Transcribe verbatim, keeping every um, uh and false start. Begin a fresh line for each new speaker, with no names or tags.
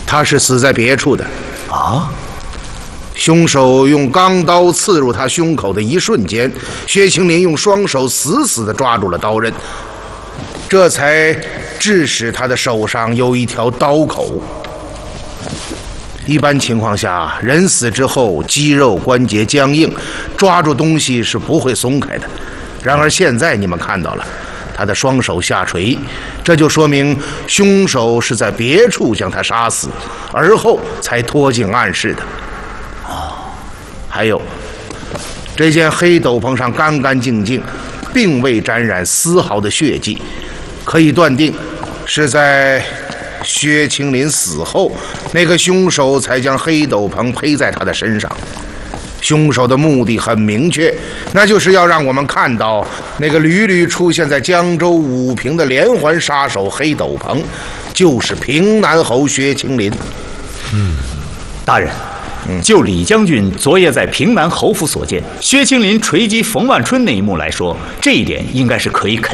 他是死在别处的。
啊？
凶手用钢刀刺入他胸口的一瞬间，薛青林用双手死死地抓住了刀刃，这才致使他的手上有一条刀口。一般情况下，人死之后肌肉关节僵硬，抓住东西是不会松开的。然而现在你们看到了，他的双手下垂，这就说明凶手是在别处将他杀死，而后才拖进暗室的。还有，这件黑斗篷上干干净净，并未沾染丝毫的血迹，可以断定是在薛青林死后，那个凶手才将黑斗篷披在他的身上。凶手的目的很明确，那就是要让我们看到那个屡屡出现在江州武平的连环杀手黑斗篷，就是平南侯薛青林。
嗯，大人，嗯、就李将军昨夜在平南侯府所见薛青林锤击冯万春那一幕来说，这一点应该是可以肯定。